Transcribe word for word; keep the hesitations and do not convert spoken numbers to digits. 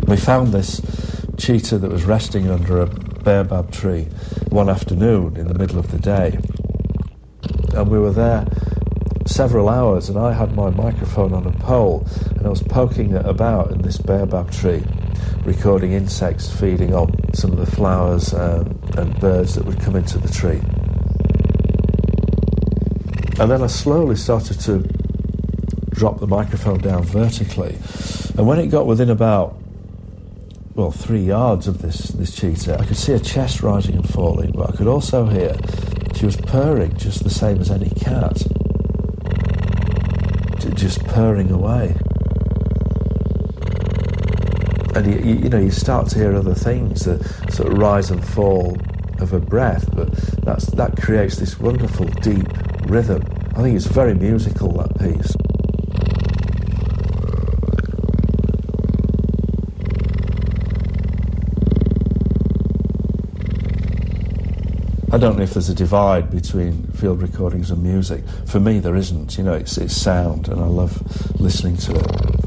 We found this cheetah that was resting under a baobab tree one afternoon in the middle of the day. And we were there several hours, and I had my microphone on a pole, and I was poking it about in this baobab tree, recording insects feeding on some of the flowers um, and birds that would come into the tree. And then I slowly started to drop the microphone down vertically, and when it got within about, well, three yards of this, this cheetah, I could see her chest rising and falling, but I could also hear she was purring just the same as any cat, just purring away. And you, you, you know, you start to hear other things, the sort of rise and fall of her breath, but that's, that creates this wonderful deep rhythm. I think it's very musical, that piece. I don't know if there's a divide between field recordings and music. For me, there isn't. You know, it's, it's sound, and I love listening to it.